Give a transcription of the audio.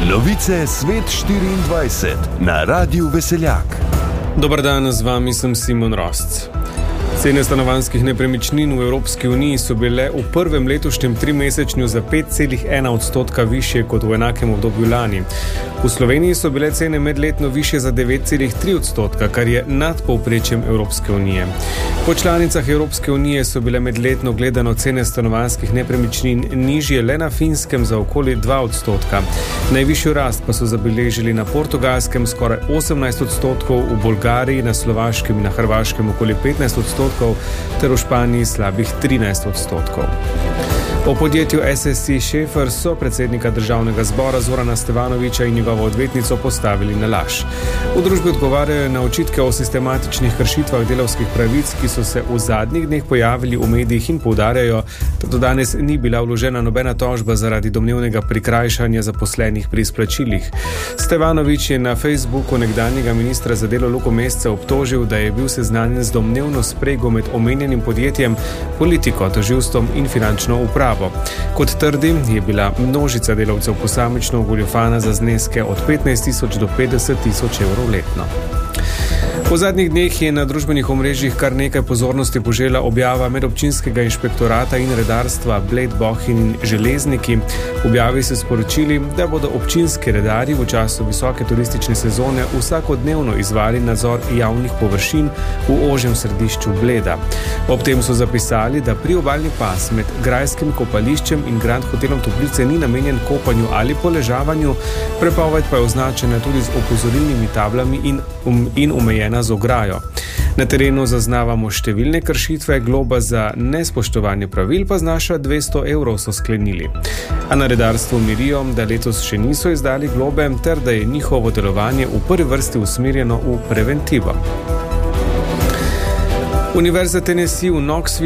Novice Svet 24 na Radiu Veseljak. Dobar dan, z vami sem Simon Rosc. Cene stanovanjskih nepremičnin v Evropski uniji so bile v prvem letošnjem trimesečju za 5,1% višje kot v enakem obdobju lani. V Sloveniji so bile cene medletno višje za 9,3%, kar je nad povprečjem Evropske unije. Po članicah Evropske unije so bile medletno gledano cene stanovanjskih nepremičnin nižje le na Finskem za okoli 2%. Najvišjo rast pa so zabeležili na Portugalskem skoraj 18%, v Bolgariji, na Slovaškem in na Hrvaškem okoli 15%, ter v Španiji slabih 13%. O podjetju SSC Schaefer so predsednika državnega zbora Zorana Stevanovića in njegovo odvetnico postavili na laž. V družbi odgovarjajo na očitke o sistematičnih kršitvah delavskih pravic, ki so se v zadnjih dneh pojavili v medijih, in poudarjajo, da do danes ni bila vložena nobena tožba zaradi domnevnega prikrajšanja zaposlenih pri izplačilih. Stevanović je na Facebooku nekdanjega ministra za delo Luko Mesca obtožil, da je bil seznanjen z domnevno sprego med omenjenim podjetjem, politiko, tožilstvom in finančno upravo. Kot trdi, je bila množica delavcev posamično ogoljufana za zneske od 15.000 do 50.000 evrov letno. V zadnjih dneh je na družbenih omrežjih kar nekaj pozornosti požela objava medobčinskega inšpektorata in redarstva Bled, Bohinj in Železniki. V objavi so sporočili, da bodo občinski redarji v času visoke turistične sezone vsakodnevno izvajali nadzor javnih površin v ožjem središču Bleda. Ob tem so zapisali, da priobalni pas med grajskim kopališčem in Grand Hotelom Toplice ni namenjen kopanju ali poležavanju, prepoved pa je označena tudi z opozorilnimi tablami in omejena z ograjo. Na terenu zaznavamo številne kršitve, globa za nespoštovanje pravil pa znaša 200 evrov, so sklenili. A na redarstvu mirijo, da letos še niso izdali globe ter da je njihovo delovanje v prvi vrsti usmerjeno v preventivo. Univerza Tennessee v Knoxville